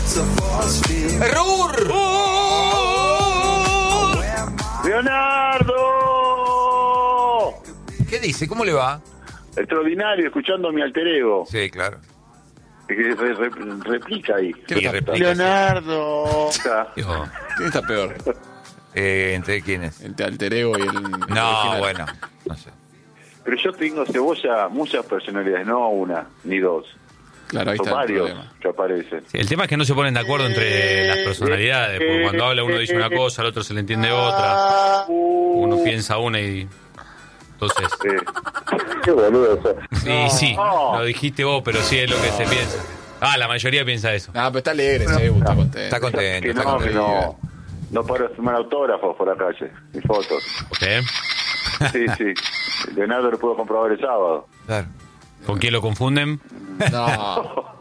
¡Rur! ¡Leonardo! ¿Qué dice? ¿Cómo le va? Extraordinario, escuchando mi alter ego. Sí, claro. Que replica ahí. Sí, replica, Leonardo. Dijo, ¿Quién está peor? ¿entre quiénes? ¿El alter ego y el No, original? bueno, no sé. Pero yo tengo, Cebolla, muchas personalidades, no una, ni dos. Claro, ahí Son está el varios problema. que aparecen. Sí, el tema es que no se ponen de acuerdo entre las personalidades, porque cuando habla uno dice una cosa, al otro se le entiende otra, uno piensa una y... Entonces... Qué boludo sos. Sí, No. lo dijiste vos, pero sí es lo que se piensa. La mayoría piensa eso. Ah, pero está alegre, está contento. Está contento, Que está no, que contento. no. No paro de firmar autógrafos por la calle, ni fotos. ¿Eh? Sí, sí. Leonardo lo puedo comprobar el sábado. Claro. ¿Con quién lo confunden? No.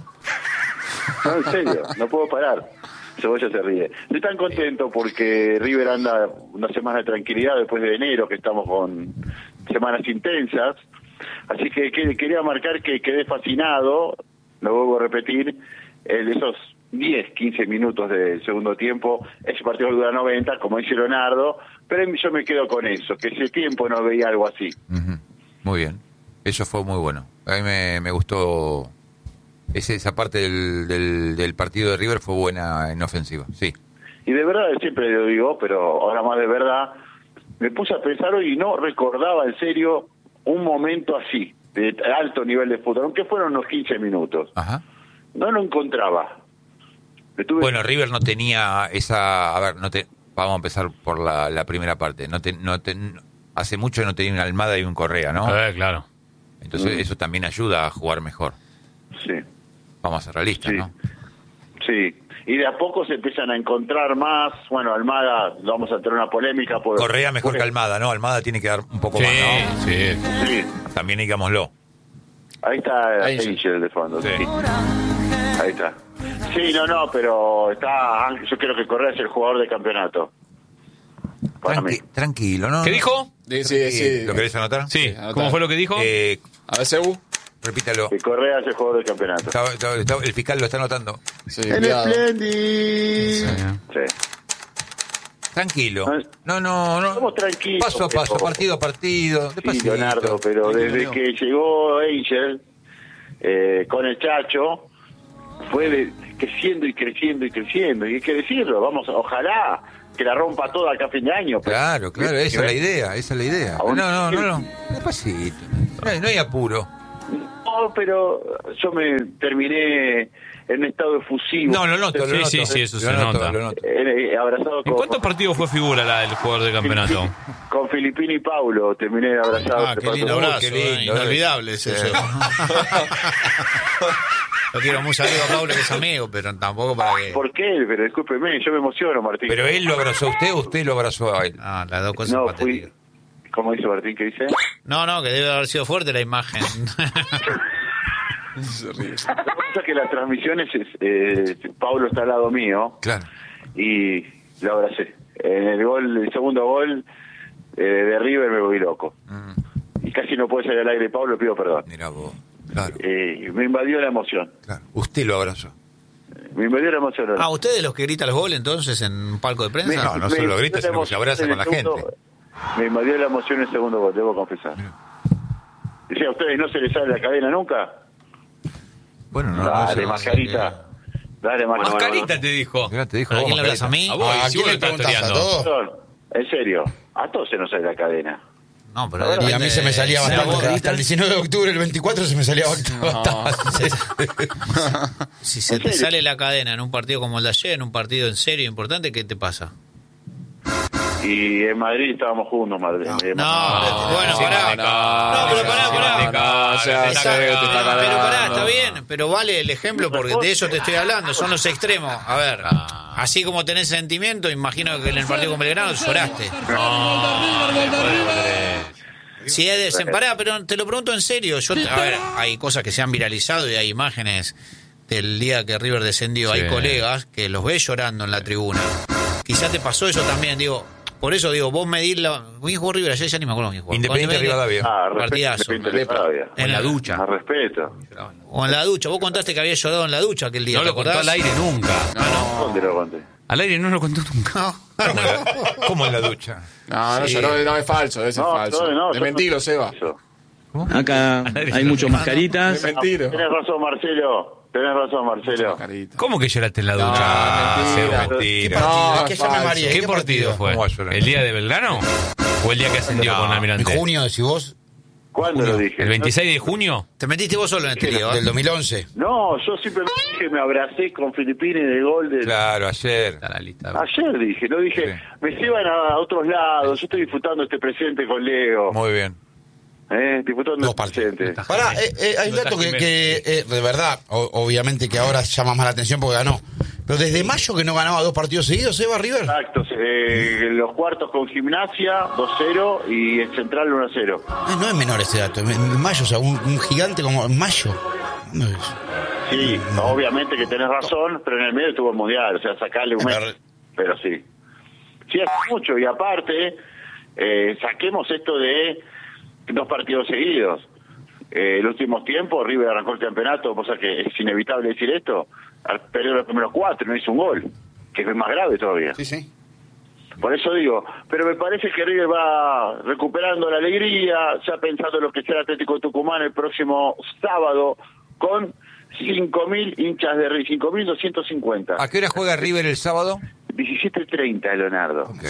No, en serio, no puedo parar. Cebolla se ríe. Estoy tan contento porque River anda una semana de tranquilidad después de enero, que estamos con semanas intensas. Así que quería marcar que quedé fascinado, lo vuelvo a repetir, esos 10, 15 minutos del segundo tiempo. Ese partido dura 90, como dice Leonardo, pero yo me quedo con eso, que ese tiempo no veía algo así. Ujú. Muy bien. Eso fue muy bueno. A mí me gustó. Esa parte del partido de River fue buena en ofensiva. Sí. Y de verdad, siempre lo digo, pero ahora más de verdad, me puse a pensar hoy y no recordaba en serio un momento así, de alto nivel de fútbol, aunque fueron unos 15 minutos. Ajá. No lo encontraba. Bueno, River no tenía esa... A ver, vamos a empezar por la primera parte. Hace mucho no tenía una Almada y un Correa, ¿no? Claro. Entonces eso también ayuda a jugar mejor. Sí. Vamos a ser realistas, Sí. ¿no? Sí, y de a poco se empiezan a encontrar más. Bueno, Almada, vamos a tener una polémica. Correa mejor que Almada, ¿no? Almada tiene que dar un poco Sí, más, ¿no? sí. Sí, También digámoslo. ahí está Angel. Angel de fondo. Sí. Sí. Ahí está. Sí, no, pero yo creo que Correa es el jugador de campeonato. Para mí. Tranquilo, ¿no? ¿Qué dijo? Sí. ¿Lo querés anotar? Sí. anotá. ¿Cómo fue lo que dijo? A ver, Sebu. Repítalo. Que Correa es el jugador del campeonato. El fiscal lo está anotando. Sí, En cuidado. Splendid. Sí. Tranquilo. No, No. estamos tranquilos, Paso a paso, pero- partido a partido. Sí, Despacito. Leonardo, pero desde que llegó Angel con el Chacho, fue creciendo y creciendo y creciendo. Y hay que decirlo, ojalá que la rompa toda acá a fin de año. pero- Claro, esa es la idea, Aún- No. Despacito. No hay apuro. No, pero yo me terminé en un estado efusivo. No, lo noto. Sí, eso Lo se noto, nota. lo noto. Abrazado ¿En cuántos partidos fue figura el jugador de campeonato? con Filippini y Paulo, terminé abrazado. Ah, qué lindo abrazo, qué lindo, inolvidable es eso. Lo quiero mucho amigo a Pablo, que es amigo, pero tampoco para que... ¿Por qué? Pero discúlpeme, yo me emociono, Martín. Pero él lo abrazó a usted o usted lo abrazó a él. No, las dos cosas No, patéticas. ¿Cómo dice Martín? ¿Qué dice? No, que debe haber sido fuerte la imagen. Se ríe. Lo que pasa es que las transmisiones, Paulo está al lado mío Claro. y lo abracé. En el segundo gol de River me volví loco. Y casi no puede salir al aire Paulo, pido perdón. Mirá vos. Claro. Me invadió la emoción. Claro. Usted lo abrazó. Me invadió la emoción. ¿Usted de los que grita los goles entonces en un palco de prensa? No, no solo grita, sino que se abraza con la gente. Me invadió la emoción el segundo gol, debo confesar. Dice, ¿a ustedes no se les sale la cadena nunca? Bueno, no. Dale, no, mascarita. Dale, Mascarita te dijo. Mirá, te dijo ¿A vos, quién le hablas, Mascarita. a mí? A vos, ¿A si quién vos le lo estás preguntás? ¿A toreando. todos? En serio, a todos se nos sale la cadena. No, pero Y a Y a depende mí se me salía de- bastante. vos- Hasta el 19 de octubre, el 24, se me salía bastante. Si se ¿En te serio? sale la cadena en un partido como el de ayer, en un partido en serio importante, ¿qué te pasa? Y en Madrid estábamos juntos, Madrid. No, bueno, pará. No, pero pará. O sea, Está- te está pero pará, cargando. está bien, pero vale el ejemplo porque de eso te estoy hablando, son los extremos. A ver, así como tenés sentimiento, imagino que en el partido con Belgrano lloraste. Si es pará, pero te lo pregunto en serio. A ver, hay cosas que se han viralizado y hay imágenes del día que River descendió. Sí. Hay colegas que los ves llorando en la tribuna. Quizá te pasó eso también, digo, Por eso digo, vos medís la... ¿Quién jugó River ayer? Ya ni me acuerdo quién jugó. Independiente Rivadavia. Partidazo. En la ducha. Más respeto. O en la ducha. Vos contaste que había llorado en la ducha aquel día. No ¿te lo contó acordás? al aire nunca. ¿Dónde lo conté? Al aire no lo contó nunca. ¿Cómo en la ducha? No, Sí. no, es falso, ese es falso. No, Es mentira, Seba. Eso. Acá hay muchos mascaritas. Es mentira. Tenés razón, Marcelo. Carita. ¿Cómo que lloraste en la ducha? mentira. Seba? Mentira. No, Es que es ya me falso. mareé. ¿Qué partido fue? ¿Cómo va a llorar? ¿El día de Belgrano? ¿O el día que ascendió con En Almirante? junio, decís vos, ¿Cuándo lo dije? ¿El 26 de junio? Te metiste vos solo en este lío. del 2011. No, yo simplemente dije, me abracé con Filippini de gol de... Claro, ayer. Está la lista. Ayer dije, no dije, Sí. me llevan a otros lados, yo estoy disfrutando este presente con Leo. Muy bien. Disfrutando Dos este partidos. presente. Pará, hay un dato que de verdad, obviamente que ahora llama más la atención porque ganó. Pero desde mayo que no ganaba 2 partidos seguidos, ¿Eva River? Exacto, los cuartos con Gimnasia 2-0 y el Central 1-0. No es menor ese dato. En mayo, o sea, un gigante como en mayo. No es- Sí, obviamente que tenés razón, pero en el medio estuvo el Mundial, o sea, sacarle un mes, pero sí. Sí, hace mucho, y aparte, saquemos esto de 2 partidos seguidos. En los últimos tiempos, River arrancó el campeonato, cosa que es inevitable decir esto, perdió los primeros 4, no hizo un gol, que es más grave todavía. Sí, sí. Por eso digo, pero me parece que River va recuperando la alegría, ya pensando en lo que será Atlético de Tucumán el próximo sábado, con 5.000 hinchas de River, 5.250. ¿A qué hora juega River el sábado? 17:30, Leonardo. Ok.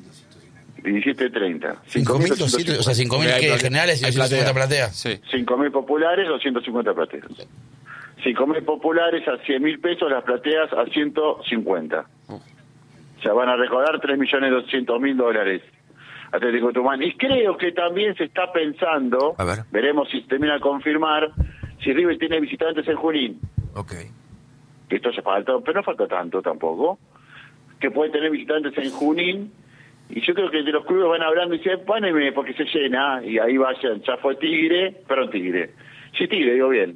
17:30. 5.200, o sea, 5.000 que generales y Hay 250 plateas. Sí. 5.000 populares, 250 plateas. 5.000 populares a 100.000 pesos, las plateas a 150. O sea, van a recaudar $3.200.000 Atlético de Tucumán. Y creo que también se está pensando, A ver. veremos si se termina de confirmar, si River tiene visitantes en Junín. Ok. Que esto ya falta, pero no falta tanto tampoco. Que puede tener visitantes en Junín. Y yo creo que de los clubes van hablando y dicen, póneme porque se llena, y ahí vayan, ya fue Tigre, sí, Tigre, digo bien,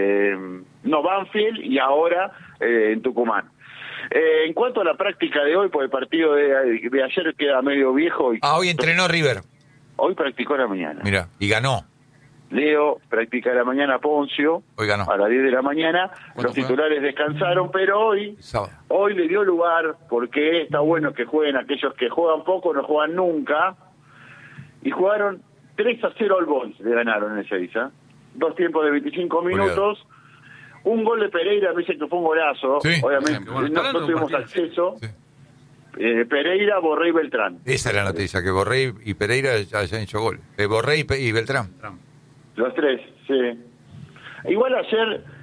no Banfield, y ahora en Tucumán. En cuanto a la práctica de hoy, porque el partido de ayer queda medio viejo, y Hoy entrenó River. hoy practicó a la mañana. Mira, y ganó. Leo practica a la mañana Poncio, Hoy ganó. a las 10 de la mañana, ¿Cuánto los fue? titulares descansaron, pero hoy Sábado. le dio lugar, porque está bueno que jueguen aquellos que juegan poco, no juegan nunca, y jugaron 3-0 al Boys, le ganaron en Ezeiza, 2 tiempos de 25 minutos, un gol de Pereira, me dicen que fue un golazo, Sí. obviamente Bueno, está no hablando de un tuvimos partido. acceso, Sí. Pereira, Borré y Beltrán, Esa es la noticia, que Borré y Pereira ya han hecho gol. Borré y Beltrán. los 3, sí. Igual ayer